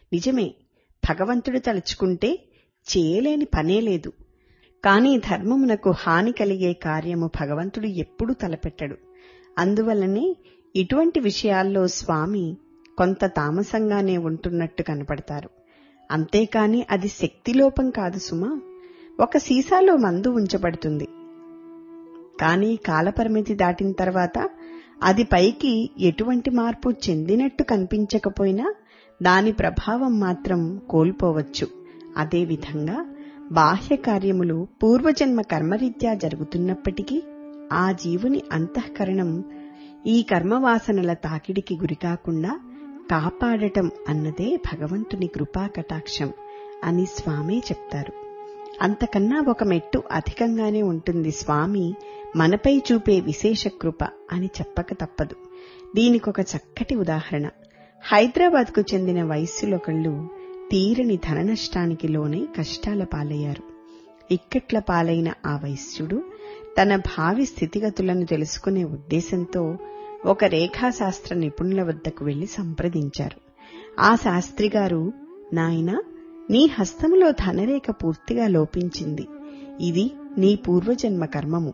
నిజమే, భగవంతుడు తలుచుకుంటే చేయలేని పనే లేదు. కాని ధర్మమునకు హాని కలిగే కార్యము భగవంతుడు ఎప్పుడూ తలపెట్టడు. అందువల్లనే ఇటువంటి విషయాల్లో స్వామి కొంత తామసంగానే ఉంటున్నట్టు కనపడతారు. అంతేకాని అది శక్తిలోపం కాదు సుమా. ఒక సీసాలో మందు ఉంచబడుతుంది, కానీ కాలపరిమితి దాటిన తర్వాత అది పైకి ఎటువంటి మార్పు చెందినట్టు కనిపించకపోయినా దాని ప్రభావం మాత్రం కోల్పోవచ్చు. అదేవిధంగా బాహ్య కార్యములు పూర్వజన్మ కర్మరీత్యా జరుగుతున్నప్పటికీ ఆ జీవుని అంతఃకరణం ఈ కర్మవాసనల తాకిడికి గురికాకుండా కాపాడటం అన్నదే భగవంతుని కృపా కటాక్షం అని స్వామి చెప్తారు. అంతకన్నా ఒక మెట్టు అధికంగానే ఉంటుంది స్వామి మనపై చూపే విశేష కృప అని చెప్పక తప్పదు. దీనికొక చక్కటి ఉదాహరణ. హైదరాబాద్కు చెందిన వైశ్యులొకళ్ళు తీరని ధన నష్టానికి లోనై కష్టాల పాలయ్యారు. ఇక్కట్ల పాలైన ఆ వైశ్యుడు తన భావి స్థితిగతులను తెలుసుకునే ఉద్దేశంతో ఒక రేఖాశాస్త్ర నిపుణుల వద్దకు వెళ్లి సంప్రదించారు. ఆ శాస్త్రిగారు, నాయనా, నీ హస్తములో ధనరేఖ పూర్తిగా లోపించింది. ఇది నీ పూర్వజన్మ కర్మము.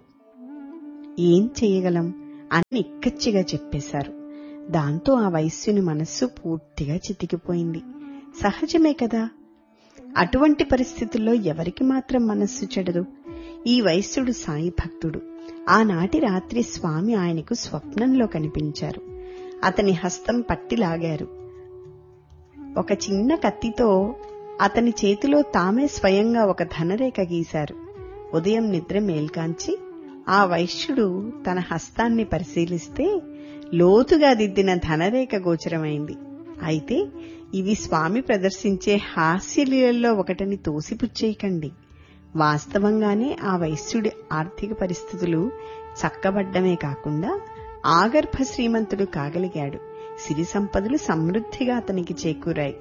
ఏం చేయగలం అని నిక్కచ్చిగా చెప్పేశారు. దాంతో ఆ వైశ్యుని మనస్సు పూర్తిగా చితికిపోయింది. సహజమే కదా, అటువంటి పరిస్థితుల్లో ఎవరికి మాత్రం మనస్సు చెడదు. ఈ వైశ్యుడు సాయి భక్తుడు. ఆనాటి రాత్రి స్వామి ఆయనకు స్వప్నంలో కనిపించారు. అతని హస్తం పట్టిలాగారు. ఒక చిన్న కత్తితో అతని చేతిలో తామే స్వయంగా ఒక ధనరేఖ గీశారు. ఉదయం నిద్ర మేల్కాంచి ఆ వైశ్యుడు తన హస్తాన్ని పరిశీలిస్తే లోతుగా దిద్దిన ధనరేఖ గోచరమైంది. అయితే ఇవి స్వామి ప్రదర్శించే హాస్యలీలల్లో ఒకటని తోసిపుచ్చేయకండి. వాస్తవంగానే ఆ వైశ్యుడి ఆర్థిక పరిస్థితులు చక్కబడ్డమే కాకుండా ఆగర్భ శ్రీమంతుడు కాగలిగాడు. సిరి సంపదలు సమృద్ధిగా అతనికి చేకూరాయి.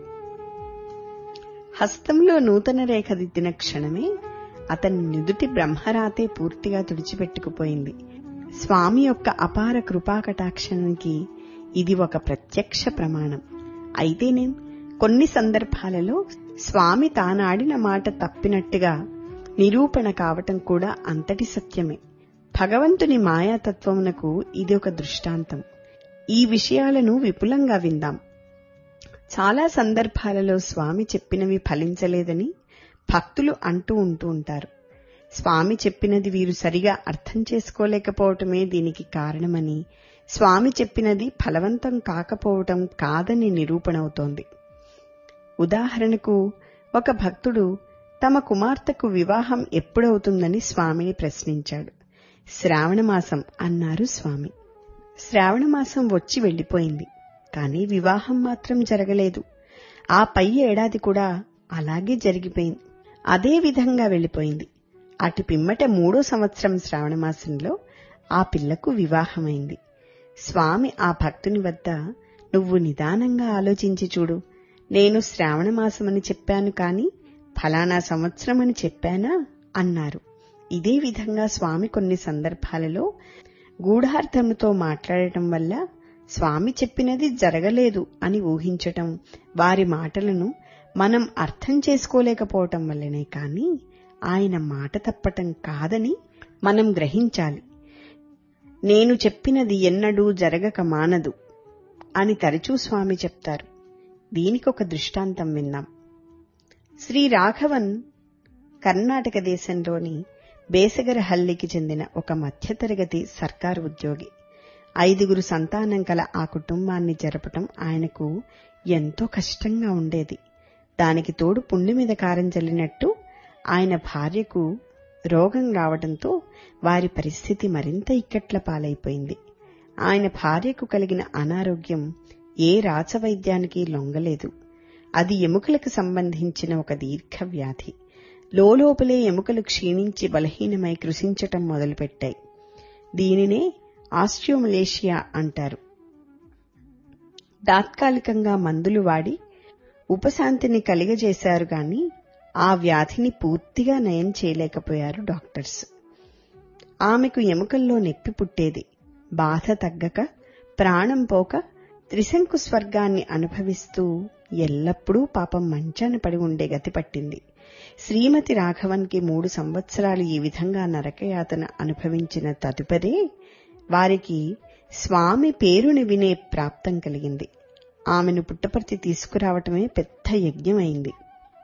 హస్తంలో నూతన రేఖ దిద్దిన క్షణమే అతని నుదుటి బ్రహ్మరాతే పూర్తిగా తుడిచిపెట్టుకుపోయింది. స్వామి యొక్క అపార కృపాకటాక్షానికి ఇది ఒక ప్రత్యక్ష ప్రమాణం. అయితేనేం, కొన్ని సందర్భాలలో స్వామి తానాడిన మాట తప్పినట్టుగా నిరూపణ కావటం కూడా అంతటి సత్యమే. భగవంతుని మాయాతత్వమునకు ఇది ఒక దృష్టాంతం. ఈ విషయాలను విపులంగా విందాం. చాలా సందర్భాలలో స్వామి చెప్పినవి ఫలించలేదని భక్తులు అంటూ ఉంటారు. స్వామి చెప్పినది వీరు సరిగా అర్థం చేసుకోలేకపోవటమే దీనికి కారణమని, స్వామి చెప్పినది ఫలవంతం కాకపోవటం కాదని నిరూపణవుతోంది. ఉదాహరణకు, ఒక భక్తుడు తమ కుమార్తెకు వివాహం ఎప్పుడవుతుందని స్వామిని ప్రశ్నించాడు. శ్రావణమాసం అన్నారు స్వామి. శ్రావణమాసం వచ్చి వెళ్లిపోయింది, కానీ వివాహం మాత్రం జరగలేదు. ఆ పై ఏడాది కూడా అలాగే జరిగిపోయింది. అదే విధంగా వెళ్లిపోయింది. అటు పిమ్మట 3వ సంవత్సరం శ్రావణమాసంలో ఆ పిల్లకు వివాహమైంది. స్వామి ఆ భక్తుని వద్ద, నువ్వు నిదానంగా ఆలోచించి చూడు, నేను శ్రావణమాసమని చెప్పాను కాని ఫలానా సంవత్సరమని చెప్పానా అన్నారు. ఇదే విధంగా స్వామి కొన్ని సందర్భాలలో గూఢార్థముతో మాట్లాడటం వల్ల స్వామి చెప్పినది జరగలేదు అని ఊహించటం, వారి మాటలను మనం అర్థం చేసుకోలేకపోవటం వల్లనే కాని ఆయన మాట తప్పటం కాదని మనం గ్రహించాలి. నేను చెప్పినది ఎన్నడూ జరగక మానదు అని తరచూ స్వామి చెప్తారు. దీనికొక దృష్టాంతం విందాం. శ్రీ రాఘవన్ కర్ణాటక దేశంలోని బేసగరహల్లికి చెందిన ఒక మధ్యతరగతి సర్కారు ఉద్యోగి. 5 సంతానం కల ఆ కుటుంబాన్ని జరపటం ఆయనకు ఎంతో కష్టంగా ఉండేది. దానికి తోడు పుండి మీద కారం చల్లినట్టు ఆయన భార్యకు రోగం రావడంతో వారి పరిస్థితి మరింత ఇక్కట్ల పాలైపోయింది. ఆయన భార్యకు కలిగిన అనారోగ్యం ఏ రాచవైద్యానికి లొంగలేదు. అది ఎముకలకు సంబంధించిన ఒక దీర్ఘ వ్యాధి. లోపలే ఎముకలు క్షీణించి బలహీనమై కృశించటం మొదలుపెట్టాయి. దీనినే ఆస్టియోమలేషియా అంటారు. తాత్కాలికంగా మందులు వాడి ఉపశాంతిని కలిగజేశారు గాని ఆ వ్యాధిని పూర్తిగా నయం చేయలేకపోయారు డాక్టర్స్. ఆమెకు ఎముకల్లో నొప్పి పుట్టేది. బాధ తగ్గక, ప్రాణం పోక త్రిశంకు స్వర్గాన్ని అనుభవిస్తూ ఎల్లప్పుడూ పాపం మంచాన పడి ఉండే గతి పట్టింది. శ్రీమతి రాఘవన్కి 3 సంవత్సరాలు ఈ విధంగా నరకయాతన అనుభవించిన తదుపరే వారికి స్వామి పేరుని వినే ప్రాప్తం కలిగింది. ఆమెను పుట్టపర్తి తీసుకురావటమే పెద్ద యజ్ఞమైంది.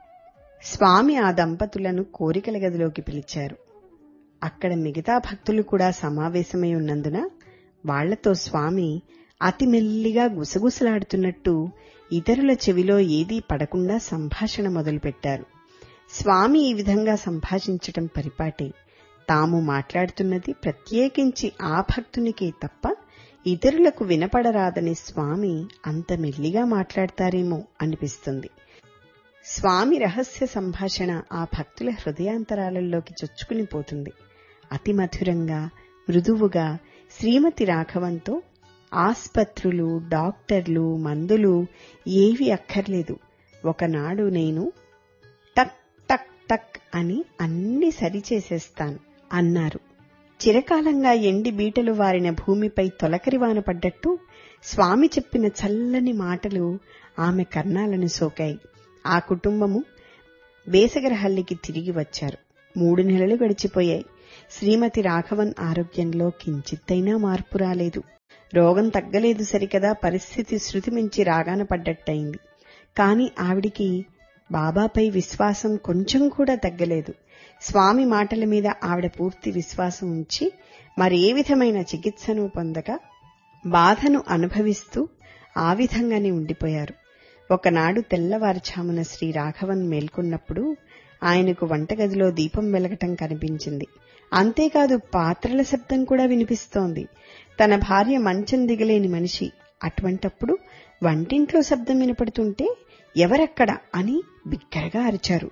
స్వామి ఆ దంపతులను కోరికల గదిలోకి పిలిచారు. అక్కడ మిగతా భక్తులు కూడా సమావేశమై ఉన్నందున వాళ్లతో స్వామి అతి మెల్లిగా గుసగుసలాడుతున్నట్టు ఇతరుల చెవిలో ఏదీ పడకుండా సంభాషణ మొదలుపెట్టారు. స్వామి ఈ విధంగా సంభాషించటం పరిపాటే. తాము మాట్లాడుతున్నది ప్రత్యేకించి ఆ భక్తునికే తప్ప ఇతరులకు వినపడరాదని స్వామి అంత మెల్లిగా మాట్లాడతారేమో అనిపిస్తుంది. స్వామి రహస్య సంభాషణ ఆ భక్తుల హృదయాంతరాలలోకి చొచ్చుకుని పోతుంది. అతి మధురంగా, మృదువుగా శ్రీమతి రాఘవంతో ఆస్పత్రులు, డాక్టర్లు, మందులు ఏవి అక్కర్లేదు. ఒకనాడు నేను టక్ టక్ టక్ అని అన్ని సరిచేసేస్తాను అన్నారు. చిరకాలంగా ఎండి బీటలు వారిన భూమిపై తొలకరివాన పడ్డట్టు స్వామి చెప్పిన చల్లని మాటలు ఆమె కర్ణాలను సోకాయి. ఆ కుటుంబము బేసగరహల్లికి తిరిగి వచ్చారు. 3 నెలలు గడిచిపోయాయి. శ్రీమతి రాఘవన్ ఆరోగ్యంలో కించిత్తైనా మార్పు రాలేదు. రోగం తగ్గలేదు సరికదా, పరిస్థితి శృతి మించి రాగాన పడ్డట్టయింది. కాని ఆవిడికి బాబాపై విశ్వాసం కొంచెం కూడా తగ్గలేదు. స్వామి మాటల మీద ఆవిడ పూర్తి విశ్వాసం ఉంచి మరే విధమైన చికిత్సను పొందక బాధను అనుభవిస్తూ ఆ విధంగానే ఉండిపోయారు. ఒకనాడు తెల్లవారుఛామున శ్రీ రాఘవన్ మేల్కొన్నప్పుడు ఆయనకు వంటగదిలో దీపం వెలగటం కనిపించింది. అంతేకాదు పాత్రల శబ్దం కూడా వినిపిస్తోంది. తన భార్య మంచం దిగలేని మనిషి. అటువంటప్పుడు వంటింట్లో శబ్దం వినపడుతుంటే ఎవరక్కడ అని బిగ్గరగా అరిచారు.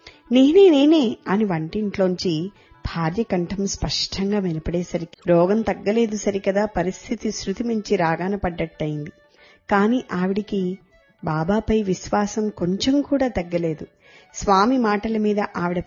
నేనే అని వంటింట్లోంచి భార్య కంఠం స్పష్టంగా వినపడేసరికి రోగం తగ్గలేదు సరికదా, పరిస్థితి శృతి మించి రాగాన పడ్డట్టయింది. కాని ఆవిడికి బాబాపై విశ్వాసం కొంచెం కూడా తగ్గలేదు. స్వామి మాటల మీద ఆవిడ